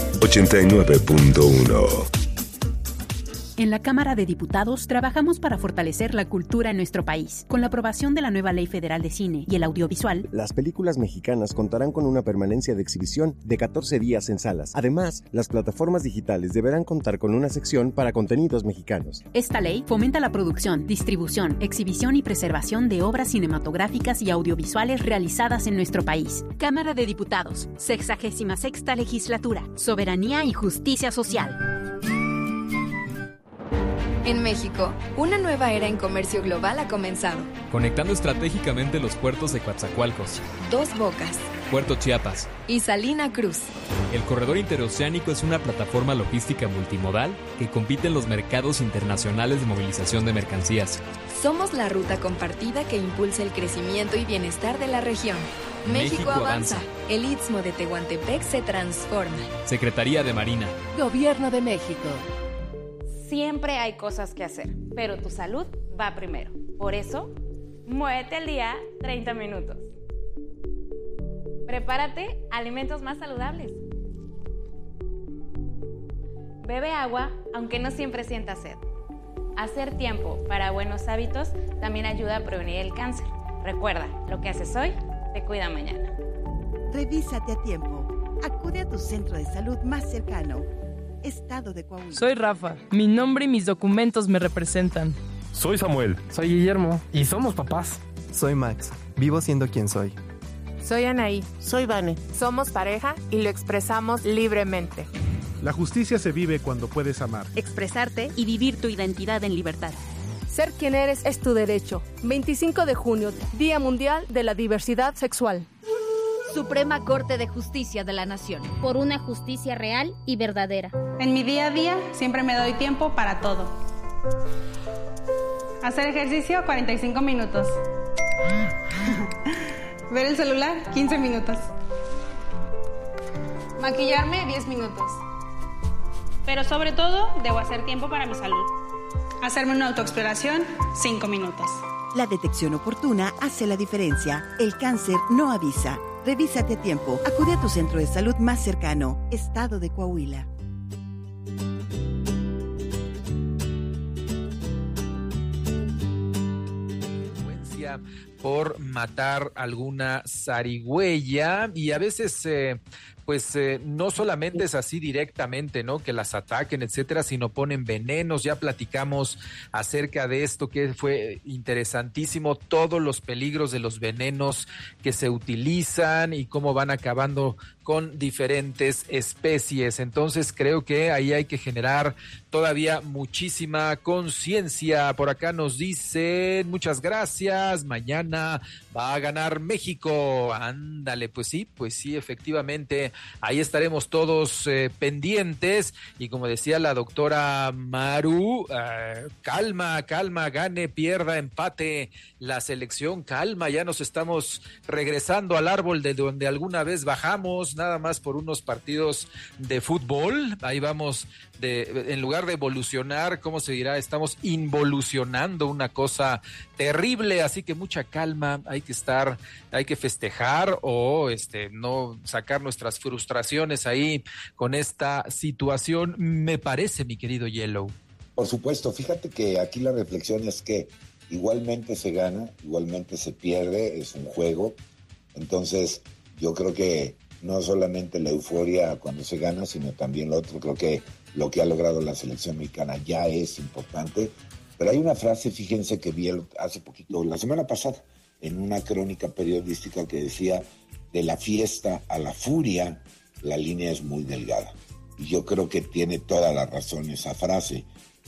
89.1. En la Cámara de Diputados trabajamos para fortalecer la cultura en nuestro país. Con la aprobación de la nueva Ley Federal de Cine y el Audiovisual, las películas mexicanas contarán con una permanencia de exhibición de 14 días en salas. Además, las plataformas digitales deberán contar con una sección para contenidos mexicanos. Esta ley fomenta la producción, distribución, exhibición y preservación de obras cinematográficas y audiovisuales realizadas en nuestro país. Cámara de Diputados, 66ª Legislatura, Soberanía y Justicia Social. En México, una nueva era en comercio global ha comenzado. Conectando estratégicamente los puertos de Coatzacoalcos, Dos Bocas, Puerto Chiapas y Salina Cruz. El corredor interoceánico es una plataforma logística multimodal que compite en los mercados internacionales de movilización de mercancías. Somos la ruta compartida que impulsa el crecimiento y bienestar de la región. México avanza. El Istmo de Tehuantepec se transforma. Secretaría de Marina. Gobierno de México. Siempre hay cosas que hacer, pero tu salud va primero. Por eso, muévete al día 30 minutos. Prepárate alimentos más saludables. Bebe agua, aunque no siempre sientas sed. Hacer tiempo para buenos hábitos también ayuda a prevenir el cáncer. Recuerda, lo que haces hoy te cuida mañana. Revísate a tiempo. Acude a tu centro de salud más cercano. Estado de Coahuila. Soy Rafa. Mi nombre y mis documentos me representan. Soy Samuel. Soy Guillermo. Y somos papás. Soy Max. Vivo siendo quien soy. Soy Anaí. Soy Vane. Somos pareja y lo expresamos libremente. La justicia se vive cuando puedes amar, expresarte y vivir tu identidad en libertad. Ser quien eres es tu derecho. 25 de junio, Día Mundial de la Diversidad Sexual. Suprema Corte de Justicia de la Nación. Por una justicia real y verdadera. En mi día a día siempre me doy tiempo para todo. Hacer ejercicio 45 minutos. Ver el celular 15 minutos. Maquillarme 10 minutos. Pero sobre todo debo hacer tiempo para mi salud. Hacerme una autoexploración 5 minutos. La detección oportuna hace la diferencia. El cáncer no avisa. Revísate a tiempo. Acude a tu centro de salud más cercano. Estado de Coahuila. por matar alguna zarigüeya, y a veces no solamente es así directamente, ¿no? Que las ataquen, etcétera, sino ponen venenos. Ya platicamos acerca de esto, que fue interesantísimo, todos los peligros de los venenos que se utilizan y cómo van acabando con diferentes especies. Entonces creo que ahí hay que generar todavía muchísima conciencia. Por acá nos dicen, muchas gracias, mañana va a ganar México. Ándale, pues sí, efectivamente, ahí estaremos todos pendientes. Y como decía la doctora Maru, calma, gane, pierda, empate la selección, calma, ya nos estamos regresando al árbol de donde alguna vez bajamos, nada más por unos partidos de fútbol. Ahí vamos, en lugar de evolucionar, ¿cómo se dirá? Estamos involucionando, una cosa terrible, así que mucha calma, hay que festejar o no sacar nuestras frustraciones ahí con esta situación, me parece, mi querido Yellow. Por supuesto, fíjate que aquí la reflexión es que igualmente se gana, igualmente se pierde, es un juego. Entonces yo creo que no solamente la euforia cuando se gana, sino también lo otro. Creo que lo que ha logrado la selección mexicana ya es importante. Pero hay una frase, fíjense, que vi hace poquito, la semana pasada, en una crónica periodística, que decía: de la fiesta a la furia, la línea es muy delgada. Y yo creo que tiene toda la razón esa frase.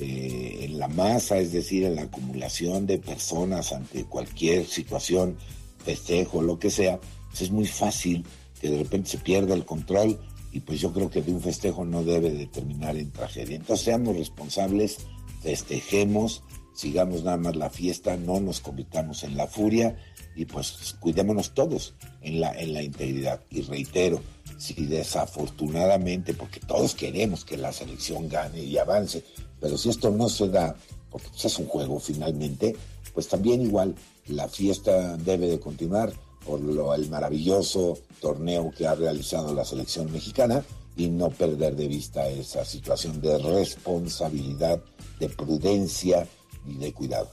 En la masa, es decir, en la acumulación de personas ante cualquier situación, festejo, lo que sea, pues es muy fácil que de repente se pierda el control, y pues yo creo que de un festejo no debe de terminar en tragedia. Entonces seamos responsables, festejemos, sigamos nada más la fiesta, no nos convirtamos en la furia, y pues cuidémonos todos en la integridad. Y reitero, si desafortunadamente, porque todos queremos que la selección gane y avance, pero si esto no se da, porque pues es un juego finalmente, pues también igual la fiesta debe de continuar por el maravilloso torneo que ha realizado la selección mexicana, y no perder de vista esa situación de responsabilidad, de prudencia y de cuidado.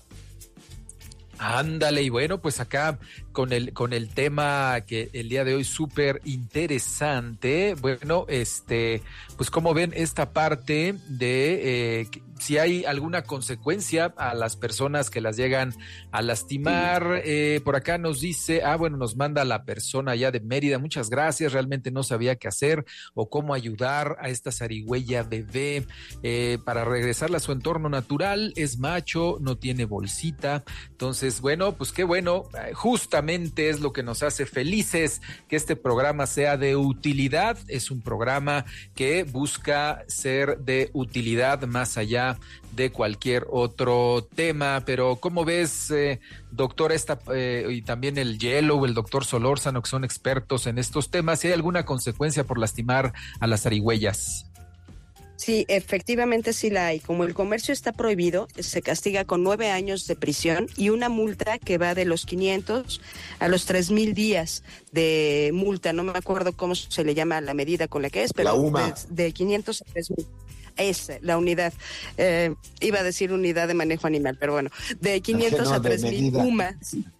Ándale, y bueno, pues acá con el tema que el día de hoy súper interesante. Bueno, pues como ven esta parte de si hay alguna consecuencia a las personas que las llegan a lastimar. Por acá nos dice, nos manda la persona ya de Mérida, muchas gracias, realmente no sabía qué hacer o cómo ayudar a esta zarigüeya bebé para regresarla a su entorno natural, es macho, no tiene bolsita. Entonces, bueno, pues qué bueno, justamente es lo que nos hace felices, que este programa sea de utilidad. Es un programa que busca ser de utilidad más allá de cualquier otro tema. Pero ¿cómo ves, doctora, y también el Yellow, el doctor Solórzano, que son expertos en estos temas, si hay alguna consecuencia por lastimar a las zarigüeyas? Sí, efectivamente sí la hay. Como el comercio está prohibido, se castiga con 9 años de prisión y una multa que va de los 500 a los 3,000 días de multa. No me acuerdo cómo se le llama la medida con la que es, pero la UMA. De 500 a 3,000. Es la unidad, iba a decir unidad de manejo animal, pero bueno, de 500 a 3,000 UMA.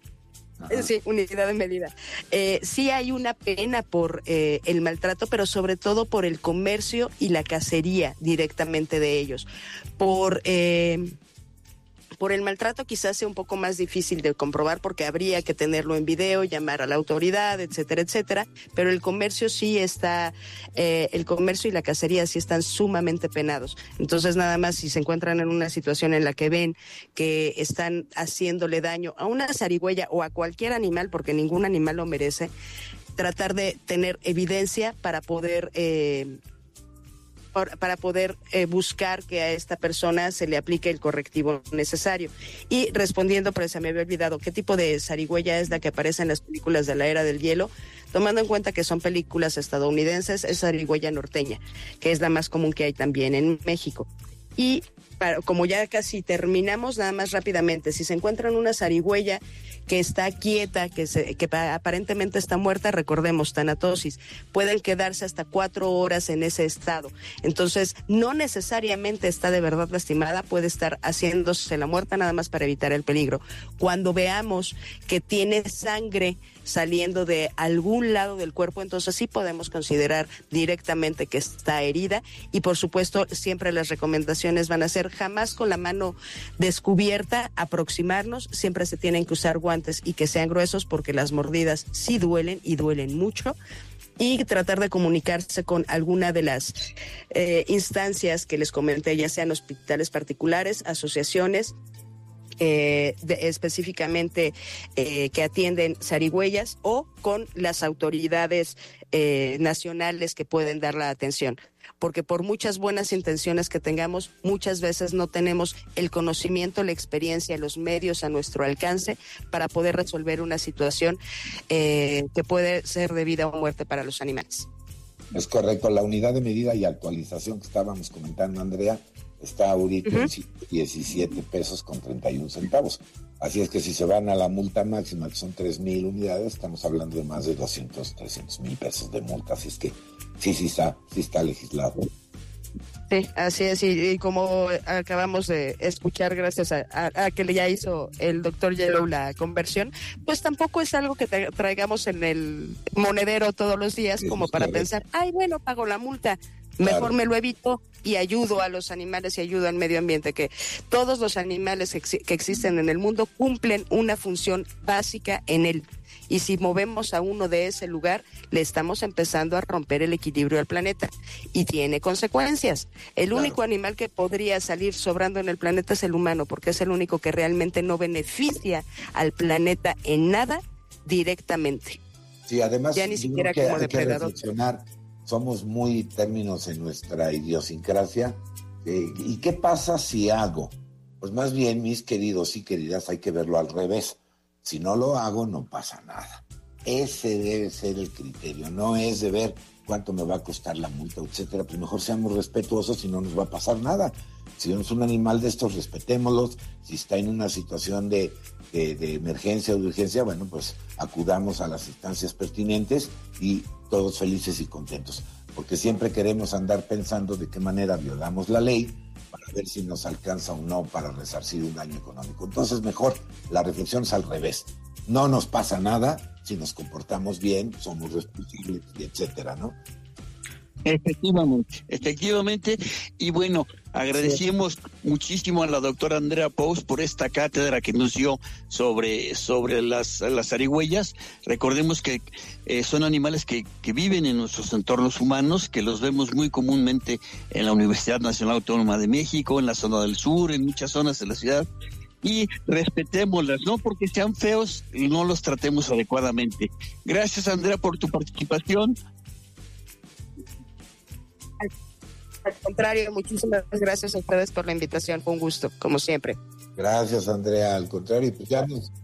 Sí, unidad de medida. Sí hay una pena por el maltrato, pero sobre todo por el comercio y la cacería directamente de ellos. Por el maltrato quizás sea un poco más difícil de comprobar, porque habría que tenerlo en video, llamar a la autoridad, etcétera, etcétera, pero el comercio sí está, el comercio y la cacería sí están sumamente penados. Entonces, nada más, si se encuentran en una situación en la que ven que están haciéndole daño a una zarigüeya o a cualquier animal, porque ningún animal lo merece, tratar de tener evidencia para poder buscar que a esta persona se le aplique el correctivo necesario. Y respondiendo, pero se me había olvidado, ¿qué tipo de zarigüeya es la que aparece en las películas de la Era del Hielo? Tomando en cuenta que son películas estadounidenses, es zarigüeya norteña, que es la más común que hay también en México. Y como ya casi terminamos, nada más rápidamente, si se encuentran una zarigüeya que está quieta, que aparentemente está muerta, recordemos, tanatosis, pueden quedarse hasta 4 horas en ese estado. Entonces, no necesariamente está de verdad lastimada, puede estar haciéndose la muerta nada más para evitar el peligro. Cuando veamos que tiene sangre saliendo de algún lado del cuerpo, entonces sí podemos considerar directamente que está herida, y por supuesto siempre las recomendaciones van a ser jamás con la mano descubierta aproximarnos, siempre se tienen que usar guantes y que sean gruesos porque las mordidas sí duelen y duelen mucho, y tratar de comunicarse con alguna de las instancias que les comenté, ya sean hospitales particulares, asociaciones, específicamente que atienden zarigüeyas, o con las autoridades nacionales que pueden dar la atención, porque por muchas buenas intenciones que tengamos, muchas veces no tenemos el conocimiento, la experiencia, los medios a nuestro alcance para poder resolver una situación que puede ser de vida o muerte para los animales. Es correcto, la unidad de medida y actualización que estábamos comentando, Andrea, está ahorita en 17 pesos con 31 centavos. Así es que si se van a la multa máxima, que son 3,000 unidades, estamos hablando de más de 300,000 pesos de multa. Así es que sí está legislado. Sí, así es, y como acabamos de escuchar, gracias a que ya hizo el doctor Yellow la conversión, pues tampoco es algo que traigamos en el monedero todos los días, como para pensar, bueno, pago la multa. Mejor me lo evito y ayudo a los animales y ayudo al medio ambiente, que todos los animales que existen en el mundo cumplen una función básica en él. Y si movemos a uno de ese lugar, le estamos empezando a romper el equilibrio del planeta. Y tiene consecuencias. El único animal que podría salir sobrando en el planeta es el humano, porque es el único que realmente no beneficia al planeta en nada directamente. Sí, además, ya ni siquiera como depredador. Somos muy términos en nuestra idiosincrasia. ¿Y qué pasa si hago? Pues más bien, mis queridos y queridas, hay que verlo al revés. Si no lo hago, no pasa nada. Ese debe ser el criterio. No es de ver cuánto me va a costar la multa, etcétera. Pues mejor seamos respetuosos y no nos va a pasar nada. Si es un animal de estos, respetémoslos. Si está en una situación de emergencia o de urgencia, bueno, pues acudamos a las instancias pertinentes y todos felices y contentos. Porque siempre queremos andar pensando de qué manera violamos la ley para ver si nos alcanza o no para resarcir un daño económico. Entonces, mejor la reflexión es al revés. No nos pasa nada si nos comportamos bien, somos responsables, etcétera, ¿no? Efectivamente, y bueno, agradecemos muchísimo a la doctora Andrea Pous por esta cátedra que nos dio sobre las zarigüeyas. Recordemos que son animales que viven en nuestros entornos humanos, que los vemos muy comúnmente en la Universidad Nacional Autónoma de México, en la zona del sur, en muchas zonas de la ciudad, y respetémoslas, no porque sean feos y no los tratemos adecuadamente. Gracias, Andrea, por tu participación. Al contrario, muchísimas gracias a ustedes por la invitación, fue un gusto, como siempre. Gracias, Andrea, al contrario, pues ya nos...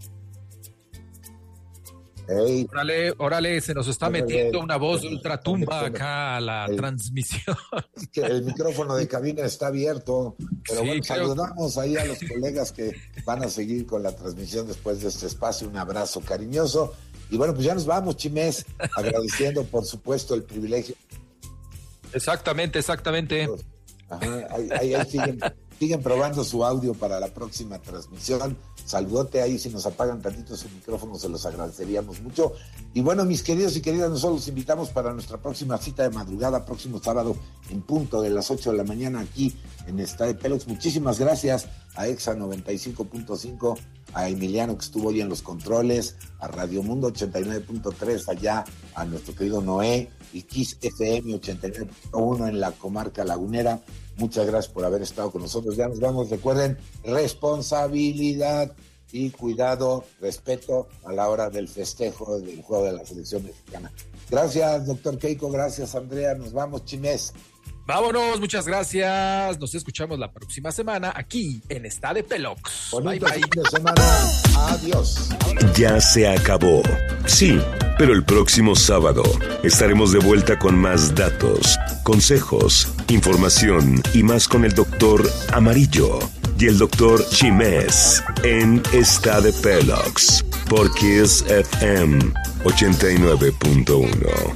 Órale, se nos está metiendo una voz de ultratumba acá a la transmisión. Es que el micrófono de cabina está abierto, pero bueno, saludamos ahí a los colegas que van a seguir con la transmisión después de este espacio. Un abrazo cariñoso. Y bueno, pues ya nos vamos, Chimés, agradeciendo, por supuesto, el privilegio. Exactamente. Ajá, ahí siguen probando su audio para la próxima transmisión. Saludote ahí, si nos apagan tantito su micrófono, se los agradeceríamos mucho. Y bueno, mis queridos y queridas, nosotros los invitamos para nuestra próxima cita de madrugada, próximo sábado, en punto de las 8 de la mañana, aquí en Estadio Pelox. Muchísimas gracias a Exa 95.5, a Emiliano, que estuvo hoy en los controles, a Radio Mundo 89.3, allá a nuestro querido Noé, y Kiss FM 89.1 en la comarca lagunera. Muchas gracias por haber estado con nosotros. Ya nos vamos. Recuerden, responsabilidad y cuidado, respeto a la hora del festejo del juego de la selección mexicana. Gracias, doctor Keiko. Gracias, Andrea. Nos vamos, Chimés. Vámonos, muchas gracias. Nos escuchamos la próxima semana aquí en Estadio Pelox. Bonito fin de semana. Adiós. Ya se acabó. Sí, pero el próximo sábado estaremos de vuelta con más datos, consejos, información y más con el doctor Amarillo y el doctor Chimes en Está de Pelox por Kiss FM 89.1.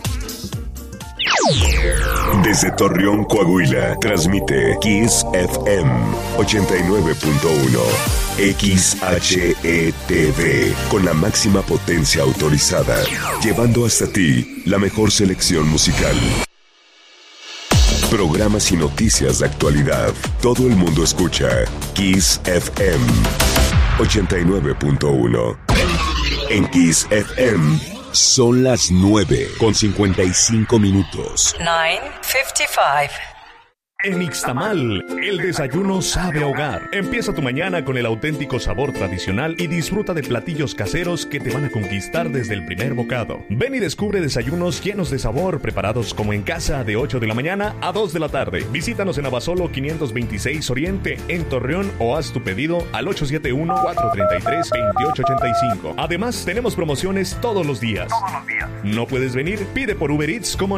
Desde Torreón, Coahuila, transmite Kiss FM 89.1 XHETV con la máxima potencia autorizada, llevando hasta ti la mejor selección musical. Programas y noticias de actualidad. Todo el mundo escucha Kiss FM 89.1. En Kiss FM son las 9:55. 9:55. En Ixtamal, el desayuno sabe a hogar. Empieza tu mañana con el auténtico sabor tradicional y disfruta de platillos caseros que te van a conquistar desde el primer bocado. Ven y descubre desayunos llenos de sabor, preparados como en casa de 8 de la mañana a 2 de la tarde. Visítanos en Abasolo 526 Oriente, en Torreón, o haz tu pedido al 871-433-2885. Además, tenemos promociones todos los días. ¿No puedes venir? Pide por Uber Eats como